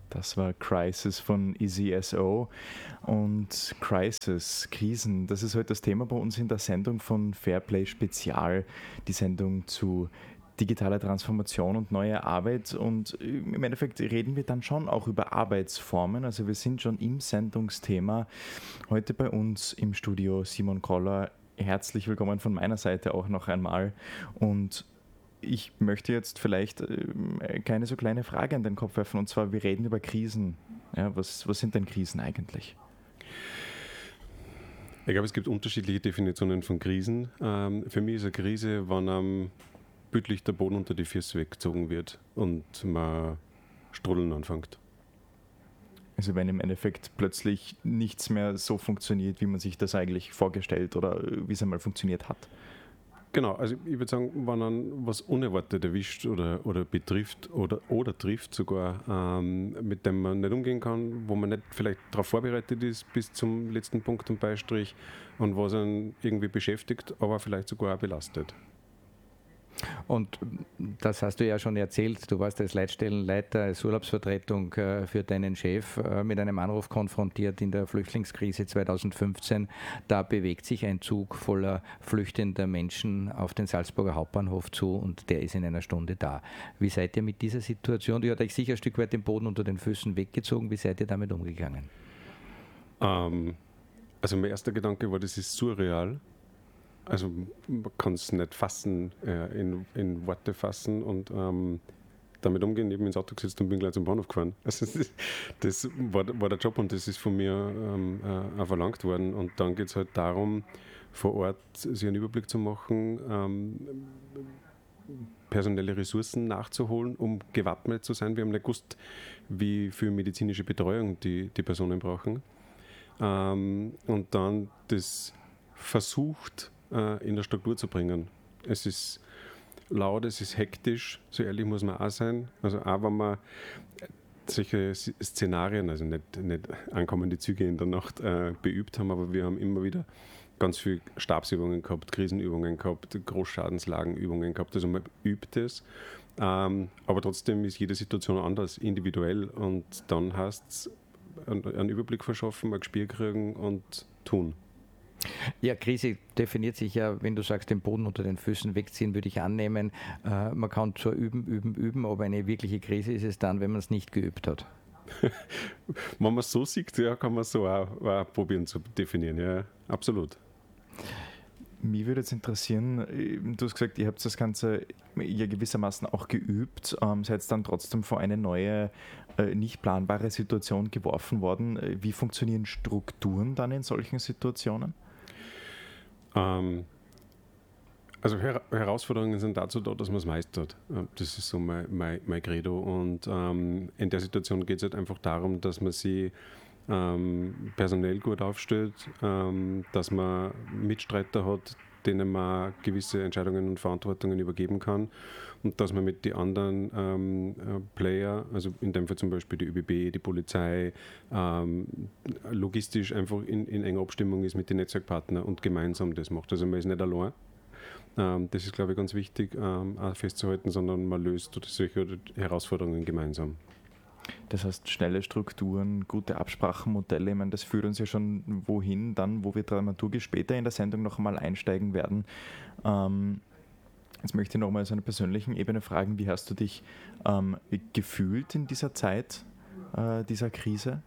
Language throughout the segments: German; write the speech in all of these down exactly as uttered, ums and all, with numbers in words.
Das war Crisis von Easy S O und Crisis, Krisen, das ist heute das Thema bei uns in der Sendung von Fairplay Spezial, die Sendung zu digitaler Transformation und neuer Arbeit, und im Endeffekt reden wir dann schon auch über Arbeitsformen, also wir sind schon im Sendungsthema. Heute bei uns im Studio Simon Koller, herzlich willkommen von meiner Seite auch noch einmal, und ich möchte jetzt vielleicht äh, keine so kleine Frage an den Kopf werfen, und zwar, wir reden über Krisen. Ja, was, was sind denn Krisen eigentlich? Ich glaube, es gibt unterschiedliche Definitionen von Krisen. Ähm, für mich ist eine Krise, wenn einem bildlich der Boden unter die Füße weggezogen wird und man strudeln anfängt. Also wenn im Endeffekt plötzlich nichts mehr so funktioniert, wie man sich das eigentlich vorgestellt oder wie es einmal funktioniert hat. Genau, also ich würde sagen, wenn man was unerwartet erwischt oder, oder betrifft oder, oder trifft sogar, ähm, mit dem man nicht umgehen kann, wo man nicht vielleicht darauf vorbereitet ist bis zum letzten Punkt und Beistrich, und was einen irgendwie beschäftigt, aber vielleicht sogar auch belastet. Und das hast du ja schon erzählt, du warst als Leitstellenleiter, als Urlaubsvertretung äh, für deinen Chef äh, mit einem Anruf konfrontiert in der Flüchtlingskrise zweitausendfünfzehn. Da bewegt sich ein Zug voller flüchtender Menschen auf den Salzburger Hauptbahnhof zu, und der ist in einer Stunde da. Wie seid ihr mit dieser Situation, die hat euch sicher ein Stück weit den Boden unter den Füßen weggezogen, wie seid ihr damit umgegangen? Ähm, also mein erster Gedanke war, das ist surreal. Also man kann es nicht fassen, äh, in, in Worte fassen und ähm, damit umgehen. Ich bin ins Auto gesetzt und bin gleich zum Bahnhof gefahren. Also das, das war, war der Job, und das ist von mir ähm, äh, auch verlangt worden. Und dann geht es halt darum, vor Ort sich einen Überblick zu machen, ähm, personelle Ressourcen nachzuholen, um gewappnet zu sein. Wir haben nicht gewusst, wie viel medizinische Betreuung die, die Personen brauchen. Ähm, und dann das versucht, in der Struktur zu bringen. Es ist laut, es ist hektisch, so ehrlich muss man auch sein. Also auch wenn man solche Szenarien, also nicht, nicht ankommende Züge in der Nacht äh, beübt haben, aber wir haben immer wieder ganz viele Stabsübungen gehabt, Krisenübungen gehabt, Großschadenslagenübungen gehabt. Also man übt es, ähm, aber trotzdem ist jede Situation anders, individuell, und dann heißt es einen Überblick verschaffen, ein Gespür kriegen und tun. Ja, Krise definiert sich ja, wenn du sagst, den Boden unter den Füßen wegziehen, würde ich annehmen. Äh, man kann zwar üben, üben, üben, aber eine wirkliche Krise ist es dann, wenn man es nicht geübt hat. Wenn man es so sieht, ja, kann man es so auch, auch probieren zu definieren. Ja, absolut. Mich würde jetzt interessieren, du hast gesagt, ihr habt das Ganze ja gewissermaßen auch geübt, ähm, seid dann trotzdem vor eine neue, äh, nicht planbare Situation geworfen worden. Wie funktionieren Strukturen dann in solchen Situationen? Ähm, also Her- Herausforderungen sind dazu da, dass man es meistert. Das ist so mein, mein, mein Credo. Und ähm, in der Situation geht es halt einfach darum, dass man sie ähm, personell gut aufstellt, ähm, dass man Mitstreiter hat, denen man gewisse Entscheidungen und Verantwortungen übergeben kann, und dass man mit den anderen ähm, Player, also in dem Fall zum Beispiel die Ö B B, die Polizei, ähm, logistisch einfach in, in enger Abstimmung ist mit den Netzwerkpartnern und gemeinsam das macht. Also man ist nicht allein. Ähm, das ist, glaube ich, ganz wichtig ähm, auch festzuhalten, sondern man löst solche Herausforderungen gemeinsam. Das heißt, schnelle Strukturen, gute Absprachenmodelle, ich meine, das führt uns ja schon wohin, dann, wo wir dramaturgisch später in der Sendung noch einmal einsteigen werden. Ähm, jetzt möchte ich noch mal auf einer persönlichen Ebene fragen, wie hast du dich ähm, gefühlt in dieser Zeit, äh, dieser Krise?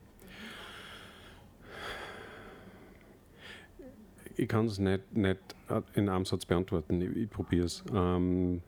Ich kann es nicht, nicht in einem Satz beantworten, ich, ich probiere es. Ähm,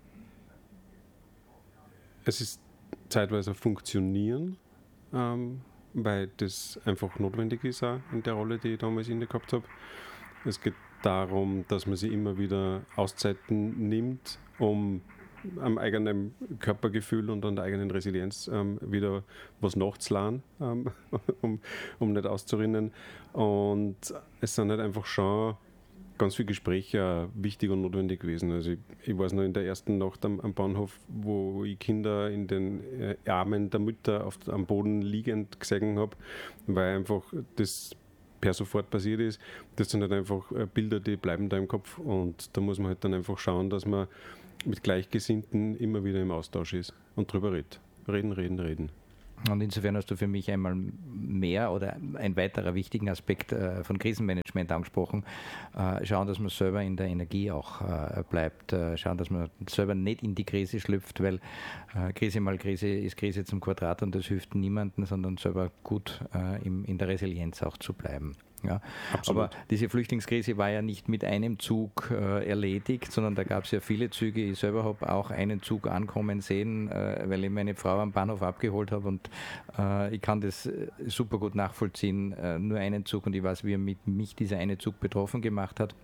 es ist zeitweise funktionieren, ähm, weil das einfach notwendig ist auch in der Rolle, die ich damals inne gehabt habe. Es geht darum, dass man sich immer wieder Auszeiten nimmt, um am eigenen Körpergefühl und an der eigenen Resilienz ähm, wieder was nachzulernen, ähm, um, um nicht auszurinnen. Und es sind halt einfach schon ganz viele Gespräche wichtig und notwendig gewesen. Also ich, ich weiß noch in der ersten Nacht am, am Bahnhof, wo ich Kinder in den äh, Armen der Mütter auf, am Boden liegend gesehen habe, weil einfach das per sofort passiert ist. Das sind halt einfach Bilder, die bleiben da im Kopf, und da muss man halt dann einfach schauen, dass man mit Gleichgesinnten immer wieder im Austausch ist und drüber redet. Reden, reden, reden. Und insofern hast du für mich einmal mehr oder ein weiterer wichtigen Aspekt äh, von Krisenmanagement angesprochen. Äh, schauen, dass man selber in der Energie auch äh, bleibt. Äh, schauen, dass man selber nicht in die Krise schlüpft, weil äh, Krise mal Krise ist Krise zum Quadrat und das hilft niemandem, sondern selber gut äh, im, in der Resilienz auch zu bleiben. Ja. Aber diese Flüchtlingskrise war ja nicht mit einem Zug äh, erledigt, sondern da gab es ja viele Züge. Ich selber habe auch einen Zug ankommen sehen, äh, weil ich meine Frau am Bahnhof abgeholt habe und äh, ich kann das super gut nachvollziehen. Äh, nur einen Zug und ich weiß, wie mit mich dieser eine Zug betroffen gemacht hat.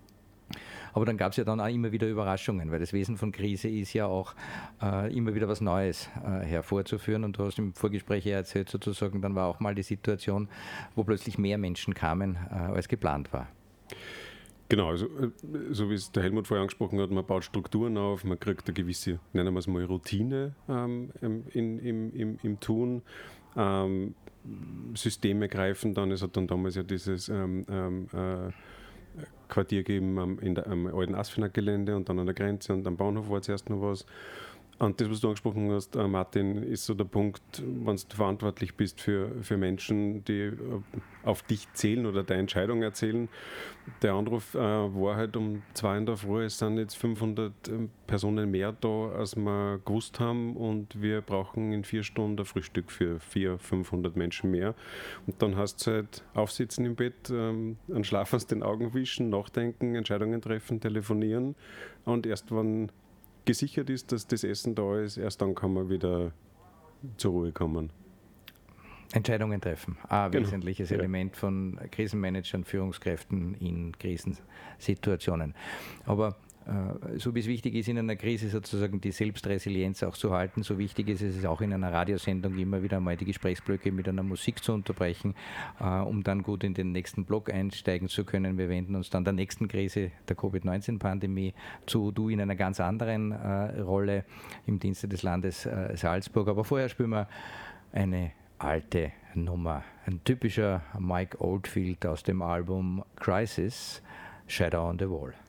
Aber dann gab es ja dann auch immer wieder Überraschungen, weil das Wesen von Krise ist ja auch äh, immer wieder was Neues äh, hervorzuführen. Und du hast im Vorgespräch ja erzählt sozusagen, dann war auch mal die Situation, wo plötzlich mehr Menschen kamen, äh, als geplant war. Genau, also, so wie es der Helmut vorher angesprochen hat, man baut Strukturen auf, man kriegt eine gewisse, nennen wir es mal, Routine ähm, in, im, im, im Tun. Ähm, Systeme greifen dann, es hat dann damals ja dieses ähm, ähm, äh, Quartier gegeben am, in der, am alten Asfinag-Gelände und dann an der Grenze und am Bahnhof war zuerst noch was. Und das, was du angesprochen hast, äh, Martin, ist so der Punkt, wenn du verantwortlich bist für, für Menschen, die äh, auf dich zählen oder deine Entscheidung erzählen. Der Anruf äh, war halt um zwei in der Früh, es sind jetzt fünfhundert äh, Personen mehr da, als wir gewusst haben und wir brauchen in vier Stunden ein Frühstück für vierhundert, fünfhundert Menschen mehr. Und dann hast du halt aufsitzen im Bett, ähm, einen Schlaf aus den Augen wischen, nachdenken, Entscheidungen treffen, telefonieren und erst wenn gesichert ist, dass das Essen da ist, erst dann kann man wieder zur Ruhe kommen. Entscheidungen treffen, ein genau. wesentliches ja. Element von Krisenmanagern, Führungskräften in Krisensituationen. Aber äh, so wie es wichtig ist, in einer Krise sozusagen die Selbstresilienz auch zu halten, so wichtig ist es auch in einer Radiosendung immer wieder mal die Gesprächsblöcke mit einer Musik zu unterbrechen, äh, um dann gut in den nächsten Block einsteigen zu können. Wir wenden uns dann der nächsten Krise, der Covid neunzehn Pandemie, zu, du in einer ganz anderen äh, Rolle im Dienste des Landes äh, Salzburg. Aber vorher spielen wir eine alte Nummer, ein typischer Mike Oldfield aus dem Album Crisis, Shadow on the Wall.